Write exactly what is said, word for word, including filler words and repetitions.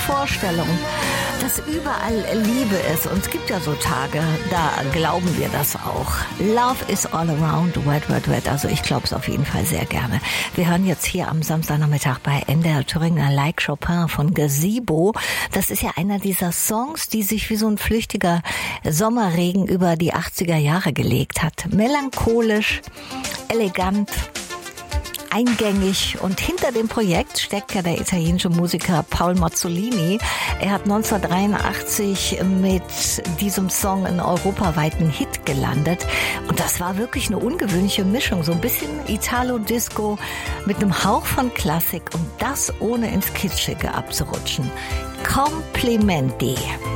Vorstellung, dass überall Liebe ist. Und es gibt ja so Tage, da glauben wir das auch. Love is all around, wet, wet, wet. Also ich glaube es auf jeden Fall sehr gerne. Wir hören jetzt hier am Samstagnachmittag bei N D R Thüringer Like Chopin von Gazebo. Das ist ja einer dieser Songs, die sich wie so ein flüchtiger Sommerregen über die achtziger Jahre gelegt hat. Melancholisch, elegant, eingängig, und hinter dem Projekt steckt ja der italienische Musiker Paul Mazzolini. Er hat neunzehnhundertdreiundachtzig mit diesem Song einen europaweiten Hit gelandet, und das war wirklich eine ungewöhnliche Mischung, so ein bisschen Italo-Disco mit einem Hauch von Klassik, und das ohne ins Kitschige abzurutschen. Complimenti.